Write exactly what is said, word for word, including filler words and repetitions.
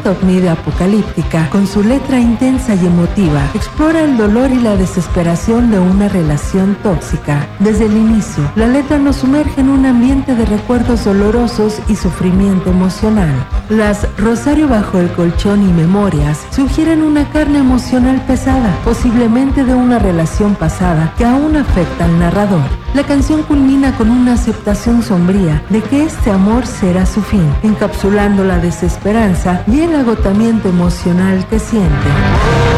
Of Me de Apocalíptica, con su letra intensa y emotiva, explora el dolor y la desesperación de una relación tóxica. Desde el inicio, la letra nos sumerge en un ambiente de recuerdos dolorosos y sufrimiento emocional. Las Rosario bajo el colchón y Memorias sugieren una carga emocional pesada, posiblemente de una relación pasada que aún afecta al narrador. La canción culmina con una aceptación sombría de que este amor será su fin, encapsulando la desesperanza y el agotamiento emocional que siente.